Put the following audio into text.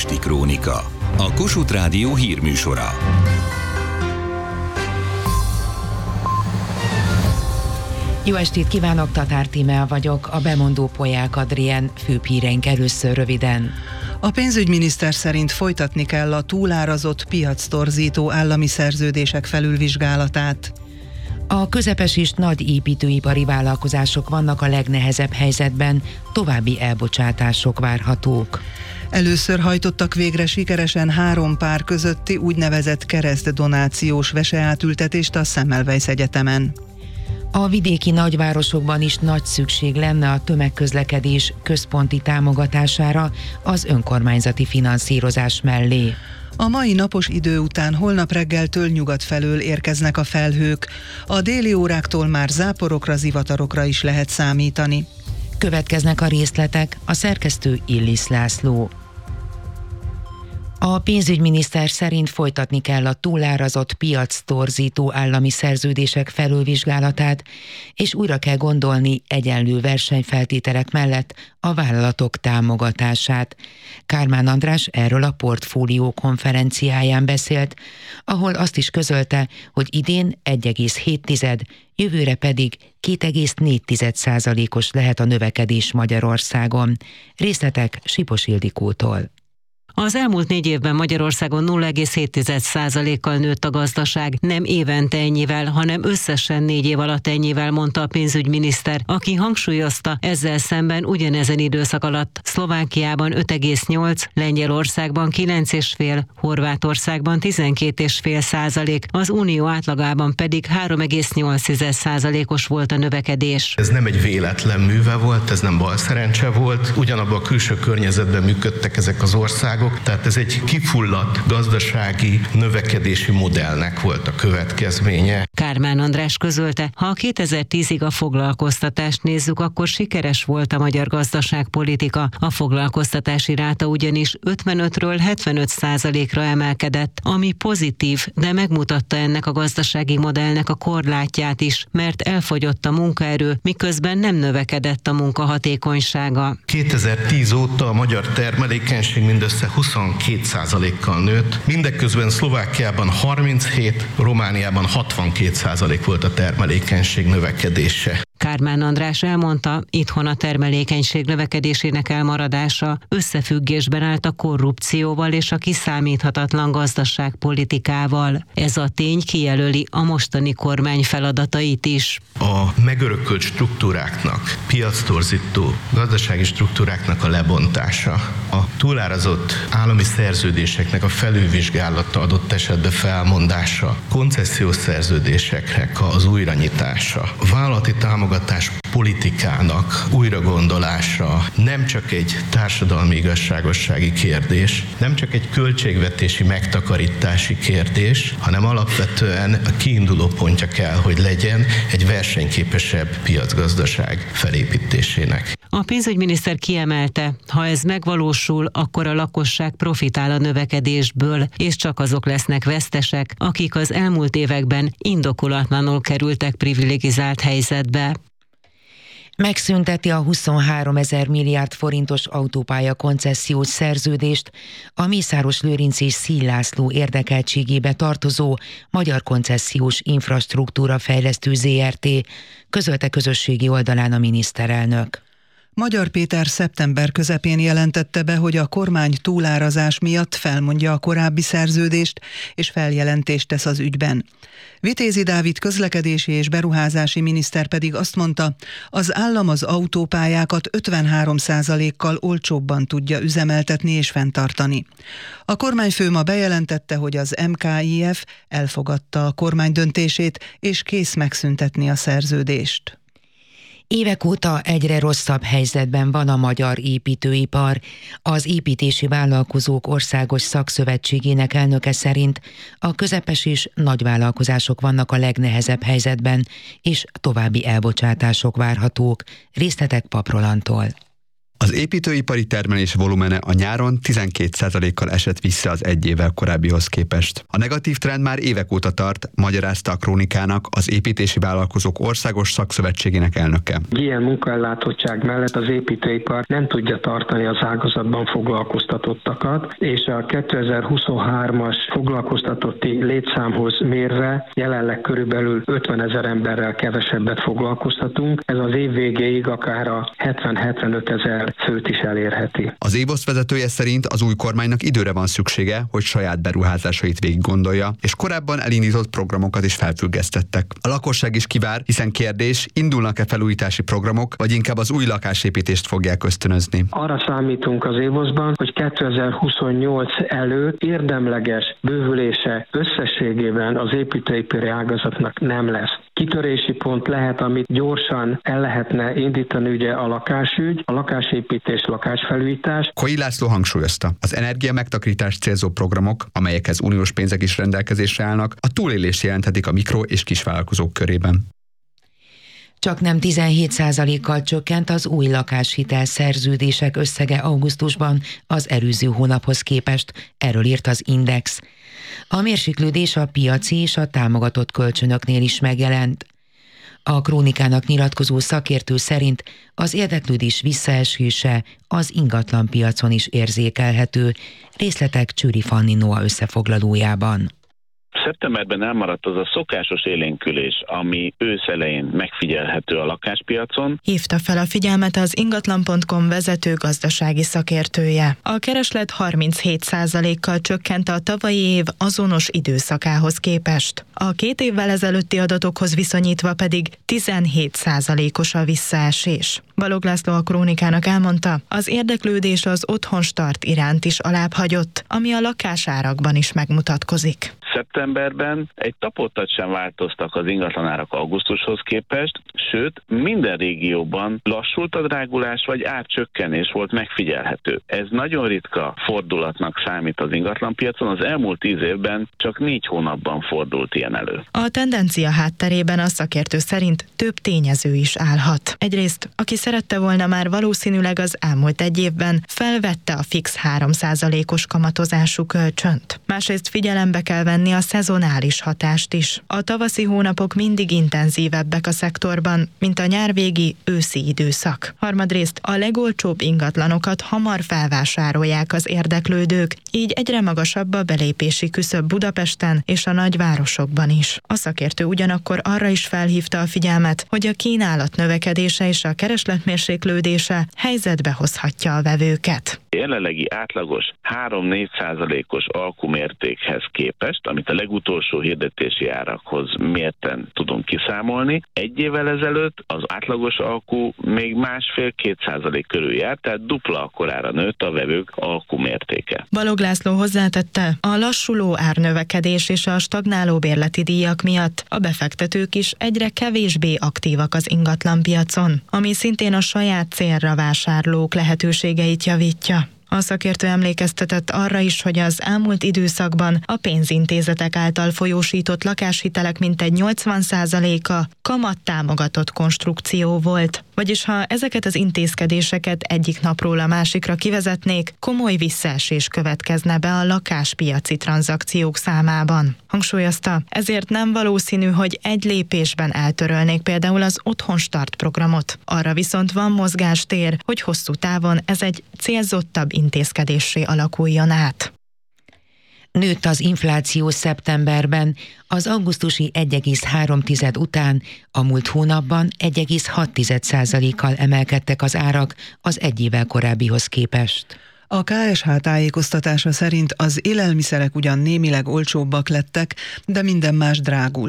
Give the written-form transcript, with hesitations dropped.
Esti Krónika, a Kossuth Rádió hírműsora. Jó estét kívánok, Tatár Tímea vagyok, a bemondó Polyák Adrien, főbb híreink először röviden. A pénzügyminiszter szerint folytatni kell a túlárazott, piactorzító állami szerződések felülvizsgálatát. A közepes és nagy építőipari vállalkozások vannak a legnehezebb helyzetben, további elbocsátások várhatók. Először hajtottak végre sikeresen 3 pár közötti úgynevezett keresztdonációs veseátültetést a Semmelweis Egyetemen. A vidéki nagyvárosokban is nagy szükség lenne a tömegközlekedés központi támogatására az önkormányzati finanszírozás mellé. A mai napos idő után holnap reggeltől nyugat felől érkeznek a felhők. A déli óráktól már záporokra, zivatarokra is lehet számítani. Következnek a részletek, a szerkesztő Illis László. A pénzügyminiszter szerint folytatni kell a túlárazott, piactorzító állami szerződések felülvizsgálatát, és újra kell gondolni egyenlő versenyfeltételek mellett a vállalatok támogatását. Kármán András erről a Portfólió konferenciáján beszélt, ahol azt is közölte, hogy idén 1,7, jövőre pedig 2,4%-os lehet a növekedés Magyarországon. Részletek Sipos Ildikótól. Az elmúlt 4 évben Magyarországon 0,7%-kal nőtt a gazdaság, nem évente ennyivel, hanem összesen 4 év alatt ennyivel, mondta a pénzügyminiszter, aki hangsúlyozta, ezzel szemben ugyanezen időszak alatt Szlovákiában 5,8, Lengyelországban 9,5, Horvátországban 12,5%, az unió átlagában pedig 3,8%-os volt a növekedés. Ez nem egy véletlen műve volt, ez nem balszerencse volt, ugyanabban a külső környezetben működtek ezek az országok, tehát ez egy kifulladt gazdasági növekedési modellnek volt a következménye. Kármán András közölte, ha a 2010-ig a foglalkoztatást nézzük, akkor sikeres volt a magyar gazdaságpolitika. A foglalkoztatási ráta ugyanis 55-ről 75%-ra emelkedett, ami pozitív, de megmutatta ennek a gazdasági modellnek a korlátját is, mert elfogyott a munkaerő, miközben nem növekedett a munkahatékonysága. 2010 óta a magyar termelékenység mindössze 22%-kal nőtt, mindeközben Szlovákiában 37, Romániában 62% volt a termelékenység növekedése. Kármán András elmondta, itthon a termelékenység növekedésének elmaradása összefüggésben állt a korrupcióval és a kiszámíthatatlan gazdaságpolitikával. Ez a tény kijelöli a mostani kormány feladatait is. A megörökölt struktúráknak, piactorzító gazdasági struktúráknak a lebontása, a túlárazott állami szerződéseknek a felülvizsgálata, adott esetben felmondása, koncesziós szerződéseknek az újranyitása, vállalati támogatás politikának újragondolása nem csak egy társadalmi igazságossági kérdés, nem csak egy költségvetési megtakarítási kérdés, hanem alapvetően a kiinduló pontja kell, hogy legyen egy versenyképesebb piacgazdaság felépítésének. A pénzügyminiszter kiemelte, ha ez megvalósul, akkor a lakosság profitál a növekedésből, és csak azok lesznek vesztesek, akik az elmúlt években indokolatlanul kerültek privilegizált helyzetbe. Megszünteti a 23 000 milliárd forintos autópálya koncesziós szerződést a Mészáros Lőrinc és Szíj László érdekeltségébe tartozó Magyar Koncesziós Infrastruktúra Fejlesztő Zrt., közölte közösségi oldalán a miniszterelnök. Magyar Péter szeptember közepén jelentette be, hogy a kormány túlárazás miatt felmondja a korábbi szerződést, és feljelentést tesz az ügyben. Vitézi Dávid közlekedési és beruházási miniszter pedig azt mondta, az állam az autópályákat 53%-kal olcsóbban tudja üzemeltetni és fenntartani. A kormányfő ma bejelentette, hogy az MKIF elfogadta a kormány döntését, és kész megszüntetni a szerződést. Évek óta egyre rosszabb helyzetben van a magyar építőipar. Az Építési Vállalkozók Országos Szakszövetségének elnöke szerint a közepes és nagyvállalkozások vannak a legnehezebb helyzetben, és további elbocsátások várhatók. Részletek Pap Rolandtól. Az építőipari termelés volumene a nyáron 12%-kal esett vissza az egy évvel korábbihoz képest. A negatív trend már évek óta tart, magyarázta a Krónikának az építési vállalkozók országos szakszövetségének elnöke. Ilyen munkaellátottság mellett az építőipar nem tudja tartani az ágazatban foglalkoztatottakat, és a 2023-as foglalkoztatotti létszámhoz mérve jelenleg körülbelül 50 000 emberrel kevesebbet foglalkoztatunk. Ez az év végéig akár a 70-75 000 főt is elérheti. Az ÉVOSZ vezetője szerint az új kormánynak időre van szüksége, hogy saját beruházásait végig gondolja, és korábban elindított programokat is felfüggesztettek. A lakosság is kivár, hiszen kérdés, indulnak-e felújítási programok, vagy inkább az új lakásépítést fogják ösztönözni. Arra számítunk az ÉVOSZ-ban, hogy 2028 előtt érdemleges bővülése összességében az építőipari ágazatnak nem lesz. Kitörési pont lehet, amit gyorsan el lehetne indítani, ugye a lakásügy, a lakásépítés, lakásfelújítás. Koi László hangsúlyozta, az energia megtakarítás célzó programok, amelyekhez uniós pénzek is rendelkezésre állnak, a túlélést jelenthetik a mikro- és kisvállalkozók körében. Csaknem 17%-kal csökkent az új lakáshitel szerződések összege augusztusban az előző hónaphoz képest, erről írt az Index. A mérséklődés a piaci és a támogatott kölcsönöknél is megjelent. A Krónikának nyilatkozó szakértő szerint az érdeklődés visszaesése az ingatlanpiacon is érzékelhető. Részletek Csőri Fanni Noa összefoglalójában. Szeptemberben elmaradt az a szokásos élénkülés, ami ősz elején megfigyelhető a lakáspiacon. Hívta fel a figyelmet az ingatlan.com vezető gazdasági szakértője. A kereslet 37%-kal csökkent a tavalyi év azonos időszakához képest. A 2 évvel ezelőtti adatokhoz viszonyítva pedig 17%-os a visszaesés. Balogh László a Krónikának elmondta, az érdeklődés az otthonstart iránt is alább hagyott, ami a lakásárakban is megmutatkozik. Szeptemberben egy tapottat sem változtak az ingatlanárak augusztushoz képest, sőt, minden régióban lassult a drágulás vagy árcsökkenés volt megfigyelhető. Ez nagyon ritka fordulatnak számít az ingatlanpiacon, az elmúlt 10 évben csak 4 hónapban fordult ilyen elő. A tendencia hátterében a szakértő szerint több tényező is állhat. Egyrészt, aki szerette volna, már valószínűleg az elmúlt egy évben felvette a fix 3%-os kamatozású kölcsönt. Másrészt figyelembe kell venni a szezonális hatást is. A tavaszi hónapok mindig intenzívebbek a szektorban, mint a nyárvégi őszi időszak. Harmadrészt a legolcsóbb ingatlanokat hamar felvásárolják az érdeklődők, így egyre magasabb a belépési küszöb Budapesten és a nagyvárosokban is. A szakértő ugyanakkor arra is felhívta a figyelmet, hogy a kínálat növekedése és a kereslet mérséklődése helyzetbe hozhatja a vevőket. Jelenlegi átlagos 3-4%-os alkumértékhez képest, amit a legutolsó hirdetési árakhoz mérten tudunk kiszámolni, egy évvel ezelőtt az átlagos alku még 1,5-2% körül járt, tehát dupla akkorára nőtt a vevők alkumértéke. Balogh László hozzátette, a lassuló árnövekedés és a stagnáló bérleti díjak miatt a befektetők is egyre kevésbé aktívak az ingatlanpiacon, ami szintén a saját célra vásárlók lehetőségeit javítja. A szakértő emlékeztetett arra is, hogy az elmúlt időszakban a pénzintézetek által folyósított lakáshitelek mintegy 80%-a kamattámogatott konstrukció volt. Vagyis ha ezeket az intézkedéseket egyik napról a másikra kivezetnék, komoly visszaesés következne be a lakáspiaci tranzakciók számában. Hangsúlyozta, ezért nem valószínű, hogy egy lépésben eltörölnék például az otthonstart programot. Arra viszont van mozgástér, hogy hosszú távon ez egy célzottabb intézkedéssé alakuljon át. Nőtt az infláció szeptemberben, az augusztusi 1,3 után a múlt hónapban 1,6%-kal emelkedtek az árak az egy évvel korábbihoz képest. A KSH tájékoztatása szerint az élelmiszerek ugyan némileg olcsóbbak lettek, de minden más drágul.